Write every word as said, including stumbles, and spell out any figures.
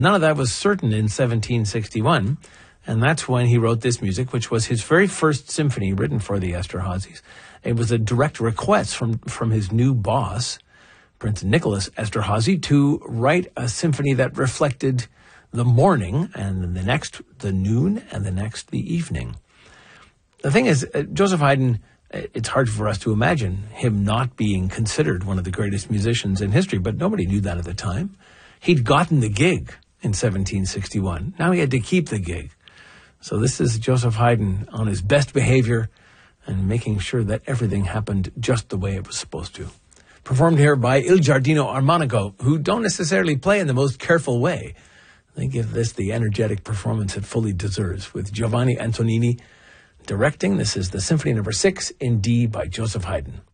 None of that was certain in seventeen sixty-one, and that's when he wrote this music, which was his very first symphony written for the Esterházys. It was a direct request from, from his new boss, Prince Nicholas Esterházy, to write a symphony that reflected the morning, and the next the noon, and the next the evening. The thing is, uh, Joseph Haydn, it's hard for us to imagine him not being considered one of the greatest musicians in history, but nobody knew that at the time. He'd gotten the gig in seventeen sixty-one. Now he had to keep the gig. So this is Joseph Haydn on his best behavior and making sure that everything happened just the way it was supposed to. Performed here by Il Giardino Armonico, who don't necessarily play in the most careful way. They give this the energetic performance it fully deserves, with Giovanni Antonini directing. This is the Symphony Number six in D by Joseph Haydn.